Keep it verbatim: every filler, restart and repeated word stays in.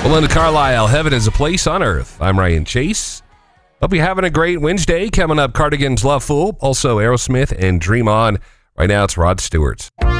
Belinda Carlisle, Heaven is a Place on Earth. I'm Ryan Chase. Hope you're having a great Wednesday. Coming up, Cardigan's Love Fool, also Aerosmith and Dream On. Right now, it's Rod Stewart.